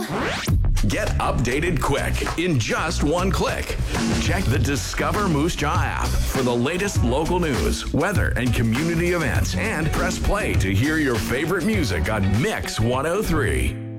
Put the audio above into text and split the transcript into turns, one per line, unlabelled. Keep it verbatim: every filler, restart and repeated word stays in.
Get updated quick in just one click. Check the Discover Moose Jaw app for the latest local news, weather, and community events, and press play to hear your favorite music on Mix one oh three.